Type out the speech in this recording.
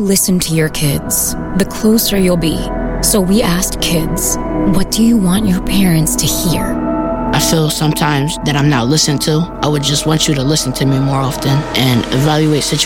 listen to your kids, the closer you'll be. So we asked kids, what do you want your parents to hear? I feel sometimes that I'm not listened to. I would just want you to listen to me more often and evaluate situations